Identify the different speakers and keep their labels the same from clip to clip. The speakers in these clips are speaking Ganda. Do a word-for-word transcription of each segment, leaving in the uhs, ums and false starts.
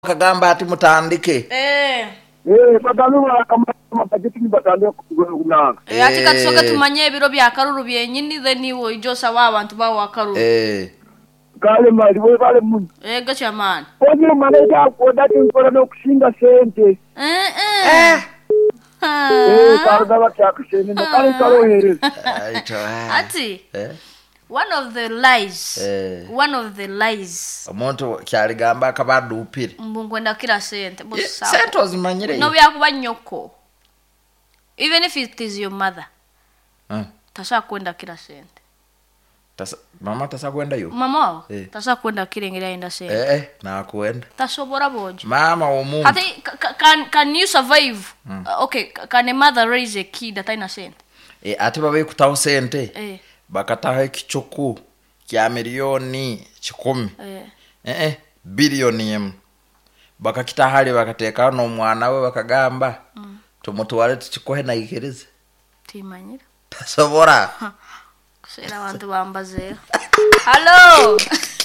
Speaker 1: kagamba ati mutandike
Speaker 2: eh
Speaker 3: eh bagalura kama budget ni batandika kunanga
Speaker 2: eh ati katsoka tumanye ebiro bya karuru byenyini then iwo ijosa wa abantu ba wa karuru
Speaker 1: eh
Speaker 3: kale mali we bale mun
Speaker 2: eh gacha man
Speaker 3: oje manager ko dati nkora no kushinga sente
Speaker 2: eh eh
Speaker 3: eh karga bakyakushene no kale kalo here
Speaker 2: ati
Speaker 1: eh
Speaker 2: one of the lies
Speaker 1: eh
Speaker 2: one of the lies
Speaker 1: omuntu kyaligamba akabadupire
Speaker 2: mbungwenda kila sente
Speaker 1: busa sente ozimanyire
Speaker 2: no byakuba nyoko even if it is your mother
Speaker 1: ah
Speaker 2: tasha kwenda kila sente
Speaker 1: tasa mama tasa kwenda yo
Speaker 2: mama
Speaker 1: eh.
Speaker 2: tasa kwenda kirengera enda sente
Speaker 1: eh eh na kwenda
Speaker 2: tasobora boje
Speaker 1: mama omuntu
Speaker 2: ati can can you survive hmm. uh, okay can a mother raise a kid that ina sente
Speaker 1: eh ati babe kutaho sente
Speaker 2: eh
Speaker 1: bakataho ikichuku kya milioni kikumi
Speaker 2: eh
Speaker 1: eh eh bilioni em bakakitahali bakateka no mwana we bakagamba mm. tumutwale tukikohe na ikereze
Speaker 2: timanyira
Speaker 1: tasobora
Speaker 2: kusera abantu bambaze hello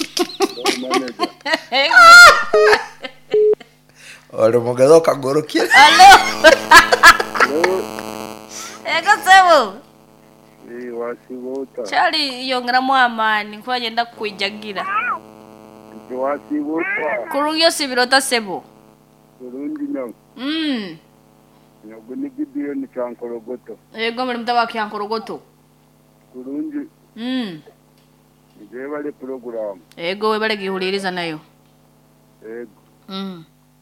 Speaker 1: olo mugado kagorokire
Speaker 2: hello ego sebo
Speaker 3: eh wasibota
Speaker 2: chali yongera mu amani kwa yenda kwijagira
Speaker 3: wasibota
Speaker 2: kurungyo sibirota sebo
Speaker 3: kurungi no
Speaker 2: mm
Speaker 3: nyogo ni gidiyo ni chankorogoto
Speaker 2: ego muri mtaba kyankorogoto
Speaker 3: kurungi
Speaker 2: mm
Speaker 3: nje bale program
Speaker 2: ego we bale gihuliriza nayo
Speaker 3: ego
Speaker 2: mm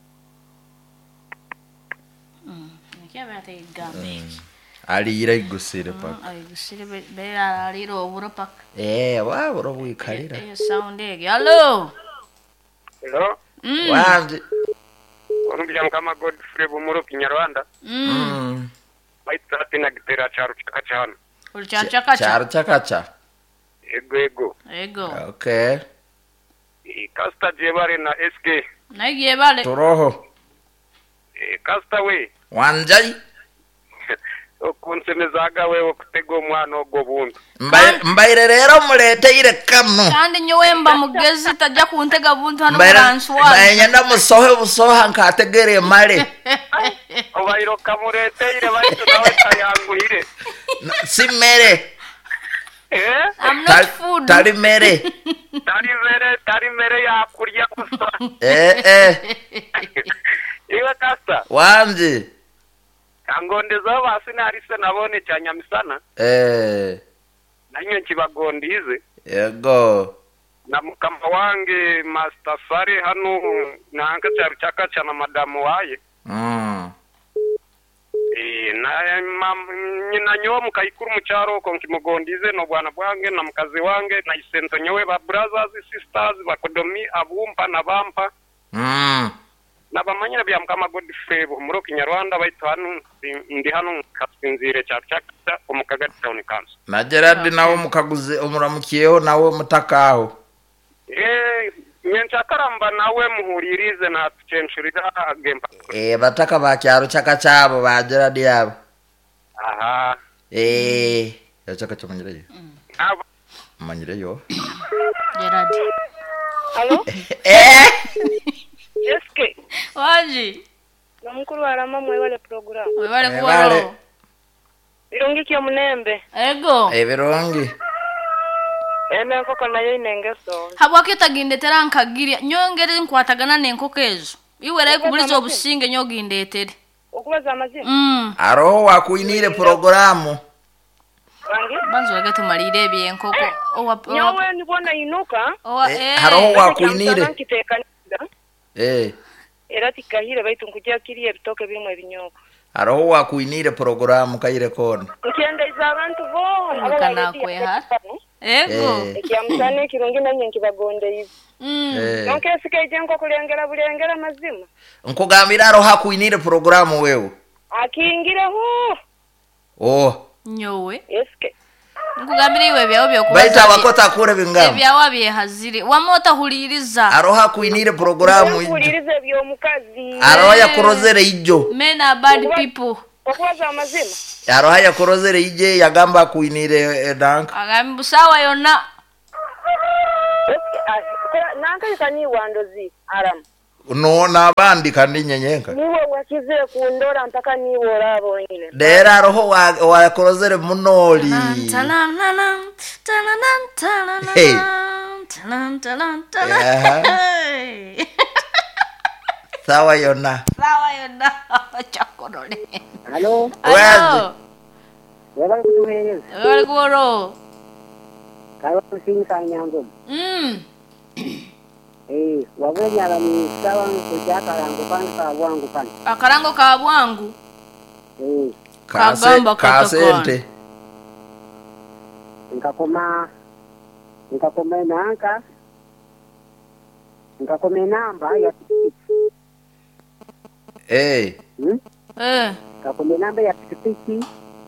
Speaker 2: mm nikiaba tayigambe
Speaker 1: ali ira igusire paka
Speaker 2: ali igusire bera aliro oburo paka
Speaker 1: eh wa boro bwikarira
Speaker 2: eh sound ege hello
Speaker 4: hello
Speaker 2: mm
Speaker 1: wanje
Speaker 4: onubyam kama Godfrey bumuro kinyarwanda
Speaker 2: mm
Speaker 4: baita tina gitera charu chakachana
Speaker 2: ul chakacha
Speaker 1: charu chakacha
Speaker 4: ego ego
Speaker 2: ego
Speaker 1: okay
Speaker 4: e kasta jebare na sk
Speaker 2: na yebale
Speaker 1: toroho
Speaker 4: e kasta we
Speaker 1: wanjai
Speaker 4: okunsemezaga we okutego mwana ogo buntu
Speaker 1: mbaye mbaye rero mulete ire kanu
Speaker 2: kandi nyowemba mugezi tajja kuntega buntu hano buranswa
Speaker 1: mbaye nyanda musohe busoha nkategere male
Speaker 4: obayiro kamurete ire bayito nawe tayanguhire
Speaker 1: simere
Speaker 4: eh
Speaker 2: I'm not food
Speaker 1: tari mere
Speaker 4: tari mere tari mere ya kurya gusa
Speaker 1: eh eh
Speaker 4: iwe kasta
Speaker 1: wanje
Speaker 4: angondeza basinarise nabone cyanyamisana
Speaker 1: eh
Speaker 4: nanyo kibagondize
Speaker 1: yego
Speaker 4: na mukama wange Master Sare hano nanka cyari cyakaca na madamu waye
Speaker 1: mm
Speaker 4: eh na nyina nyo mukayikuru mu cyaro ko kimugondize no bwana bwange na mukazi wange na isento nyowe ba brothers sisters bakodomi abumpa na bampa
Speaker 1: mm
Speaker 4: nabamanyira bya mukama Godfrey bumuro kinyarwanda bayito hano ndi hano katsinzire cyakaka umukagati town council
Speaker 1: na Gerard nawo mukaguze umuramukiyeho nawo mutakaho
Speaker 4: eh nyencha karamba nawe muhuririze na tucenshurira agempa
Speaker 1: eh bataka bakyaro chakachabo ba Gerard yabo
Speaker 4: aha
Speaker 1: eh yachaka chamanyire
Speaker 4: aba
Speaker 1: manyire yo
Speaker 2: Gerard
Speaker 5: Hello
Speaker 1: eh
Speaker 5: Eske
Speaker 2: waji
Speaker 5: na mukuru warama mwe wale program
Speaker 2: we bale kuwaro
Speaker 5: irungi kyo munembe
Speaker 2: ego
Speaker 1: eh birongi
Speaker 5: ene nkoko nayo inengeso
Speaker 2: habwa kitaginde terankagiria nyongere nkwatagana nenkoko ezo iwere kubulizo obusinge nyogindetere
Speaker 5: okubaza amazina
Speaker 2: mm
Speaker 1: aroho wakuinire programu
Speaker 5: wangi
Speaker 2: banzo wagati malire byenkoko owa
Speaker 5: nyowe nibona inuka
Speaker 2: owa
Speaker 1: eh,
Speaker 2: eh
Speaker 1: haroho wakuinire eh
Speaker 5: era tikahire baitu nkujya kiriye bitoke bimwe ebinyoko
Speaker 1: aroho wakuinire programu kayire kona
Speaker 5: ukiendeza abantu bo
Speaker 2: kana kweha ego
Speaker 5: ekyamsane kirungi nanye nkibagonde hivi
Speaker 2: mm
Speaker 1: eh
Speaker 5: nonke sikeje nko kulengera bulengera mazima
Speaker 1: nkugambira aroho hakuinire programu wewe
Speaker 5: akingire hu
Speaker 1: oh
Speaker 2: nyowe
Speaker 5: eske
Speaker 2: nkugambira iwe byawo byo
Speaker 1: baita bakota kure bingamba
Speaker 2: byawo byehazire wamota huliriza
Speaker 1: aroha kuinire programu ijo
Speaker 5: hulirize byo mukazi
Speaker 1: aroha ya kurozere ijo
Speaker 2: men are bad people
Speaker 5: okubaza amazima
Speaker 1: aroha ya kurozere ije yagamba kuinire dank
Speaker 2: agambusawa yona
Speaker 5: nanka ikani wandozi aram
Speaker 1: no nabandi kandi nyenyenka
Speaker 5: niwe wakizire kundora mpaka niwe orabo nyine
Speaker 1: dera roho wa wakorozere munoli
Speaker 2: Tanan, tanan, tanan,
Speaker 1: Hey.
Speaker 2: tanan, tanan, tanan. Hey.
Speaker 1: sawa yona
Speaker 2: Sawa yona chakorole.
Speaker 5: halo
Speaker 2: Hello.
Speaker 5: wala kutuhele
Speaker 2: Wale goro.
Speaker 5: kawa kusinga nyango
Speaker 2: Mm.
Speaker 5: eh wabenya la ni sawa kujaka lango panka wangu pana
Speaker 2: Akarango ka bwangu.
Speaker 5: eh
Speaker 1: kase
Speaker 2: Kagamba
Speaker 1: kasente
Speaker 5: nikakoma nikakoma nanka nikakoma namba ya pikipiki
Speaker 1: eh
Speaker 5: hmm?
Speaker 2: Eh.
Speaker 5: nikakoma namba ya pikipiki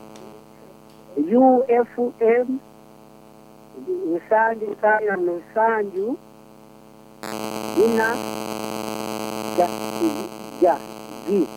Speaker 5: U F M Musanju sana Musanju ina ja ja ji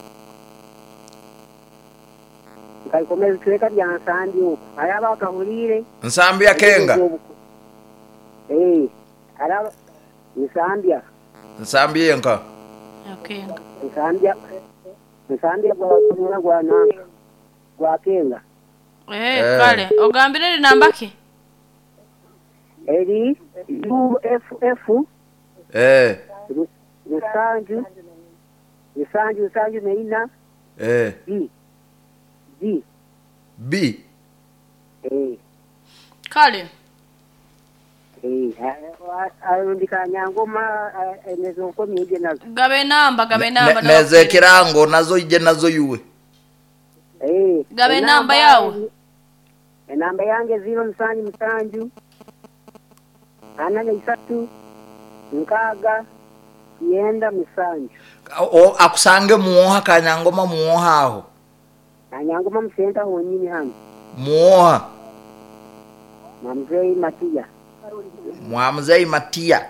Speaker 5: nikakomeza tuweka bya Musanju ayaba kahulire
Speaker 1: nsambia kenga
Speaker 5: eh ara Musambia
Speaker 1: nsambia nka
Speaker 2: Okay.
Speaker 5: Musambia Musambia kwa kununa kwa na kwa kenga
Speaker 2: Eh,
Speaker 1: Eh.
Speaker 2: kale. Ogambire namba ki?
Speaker 5: eri U F F
Speaker 1: eh
Speaker 5: Musanju Musanju Musanju neina
Speaker 1: eh
Speaker 5: G G
Speaker 1: b
Speaker 5: eh
Speaker 2: Kale.
Speaker 5: eh arundika nyangoma enezo ko miye nazo
Speaker 2: Gabe namba, gabe namba.
Speaker 1: Ne- neze kirango nazo ije nazo yuwe
Speaker 5: eh
Speaker 2: Gabe namba yawe.
Speaker 5: enamba yange zero Musanju Musanju ana ne isatu nkaga yenda Musanju
Speaker 1: o akusange muoha kanyangoma muoha aho
Speaker 5: anyangoma msenta honyini hano
Speaker 1: muoha
Speaker 5: na mzee Matia
Speaker 1: mwamzei matia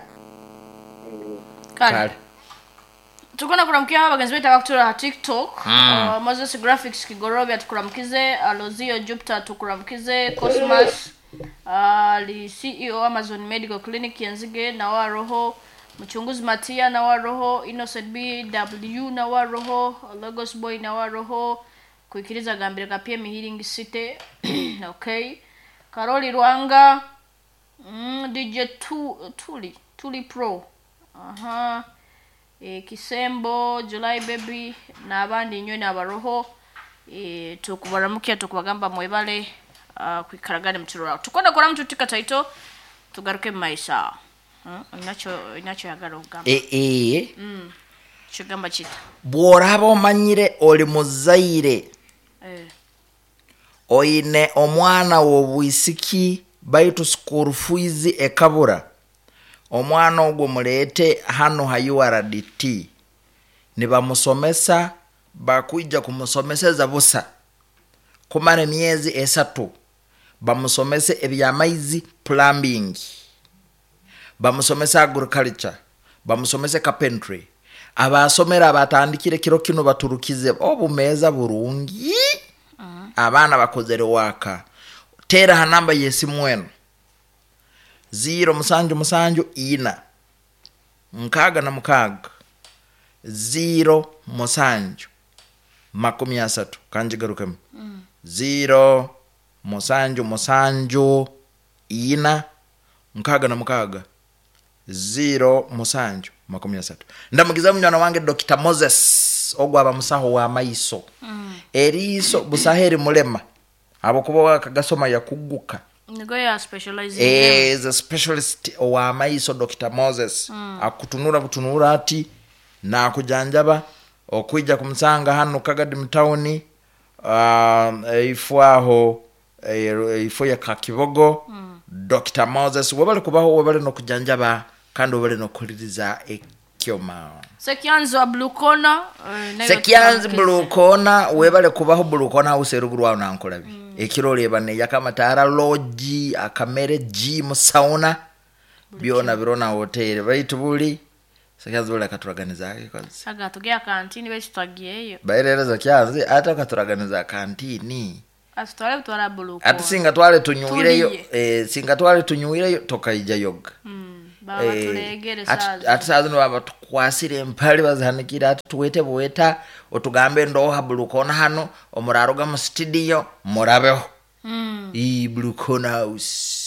Speaker 2: Kale.
Speaker 1: kale
Speaker 2: Tukona kuramkia haba bagenzi betu abakutura TikTok. Mm. Uh, Moses Graphics Kigorobi atukuramkize, Alozio Jupiter tukuramkize, Cosmas uh, li C E O Amazon Medical Clinic Yanzige na wa roho, mchunguzi Matia na wa roho, Innocent B W na wa roho, Lagos Boy na wa roho, kuikiriza gambire kapia Healing City. Okay. Karoli Rwanga, mm, D J tu, Tuli, Tuli Pro. Aha. E, Kisembo, July Baby na abandi nyo na baroho e, tukubaramukia tukubagamba mwebale uh, kwikaragane mtirora tukonda kora mtu tika taito tugaruke maisha hmm? inacho inacho yagara ugamba
Speaker 1: eh eh
Speaker 2: mm chigamba chita
Speaker 1: bworaba omanyire oli muzaire
Speaker 2: eh
Speaker 1: oine omwana wobwisiki baitu school fees ekabura omwana ogwo mulete hano ha U R D T nibamusomesa bakuija kumusomeseza busa kumara myezi esatu bamusomese ebyamaizi plumbing bamusomese agriculture bamusomese carpentry abasomera abatandikire kiro kino baturukize obumeza burungi uh-huh. Abana bakozere waka tera hanamba yesimweno zero musanju musanju ina nkaga na mukaga zero musanju makumi asatu kanjigarukam mm. zero musanju musanju ina nkaga na mukaga zero musanju makumi asatu ndamugiza mnyana wange Doctor Moses ogwaba musaho wa maiso mm. Eriso busaheri mulema abo kuba kagasoma yakuguka
Speaker 2: nigo ya specializing
Speaker 1: eh is a specialist wa maiso Doctor Moses mm. akutunura kutunura ati na kujanjaba okwijja kumsanga hano kagadi mtawuni uh, ifwaho ifo ya kakibogo mm. Doctor Moses wabale kubaho wabale no kujanjaba kandi wabale no kuliriza ekyoma
Speaker 2: Sekianzo Blue Corner uh,
Speaker 1: Sekianzo Blue Corner webale kubaho Blue Corner userugurwa nankolabi mm. Ekirole bane yakamatara lodge akamere gym sauna biona birona hotel baitu buli Sekianzo bula katuraganiza kwanza
Speaker 2: aga tugya kantini besitagiyeyo
Speaker 1: bairereza kyanze ata katuraganiza kantini
Speaker 2: asitwale kutwala Blue Corner
Speaker 1: ati singa twale tunyuireyo eh singa twale tunyuireyo tokaija yoga mm.
Speaker 2: Baba tulegere sazi.
Speaker 1: ati sazi no baba tukwasire empale bazanikira ati tuwete buweta otugambe ndo habulukona hano omuraro ga mu studio murabeho
Speaker 2: Mm.
Speaker 1: I Blue Corner House